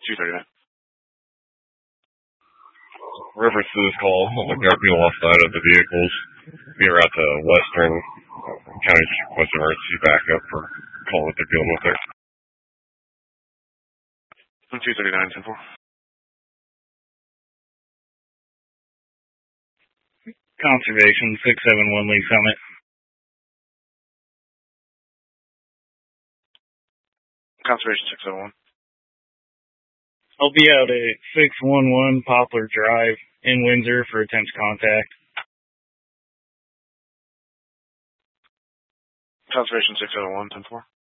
239. References call on the Garfield off side of the vehicles. Be around to Western County's request emergency backup for call what they're dealing with there. 239, 10-4. Conservation, 671 Lee Summit. Conservation, 601. I'll be out at 611 Poplar Drive in Windsor for attempts contact. Conservation, 601, 10-4.